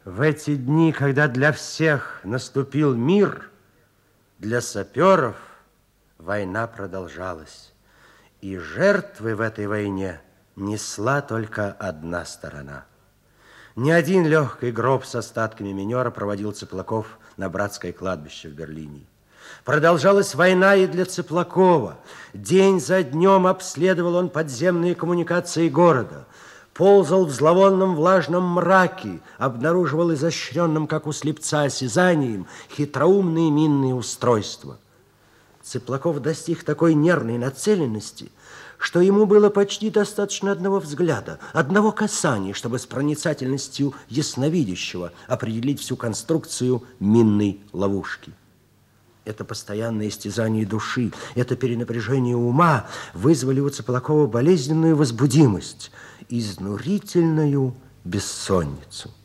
В эти дни, когда для всех наступил мир, для саперов война продолжалась. И жертвы в этой войне несла только одна сторона. Ни один легкий гроб с остатками минера проводил Цыплаков на братское кладбище в Берлине. Продолжалась война и для Цыплакова. День за днем обследовал он подземные коммуникации города. Ползал в зловонном влажном мраке, обнаруживал изощренным, как у слепца, осязанием хитроумные минные устройства. Цыплаков достиг такой нервной нацеленности, что ему было почти достаточно одного взгляда, одного касания, чтобы с проницательностью ясновидящего определить всю конструкцию минной ловушки. Это постоянное истязание души, это перенапряжение ума вызвали у Цыплакова болезненную возбудимость, изнурительную бессонницу.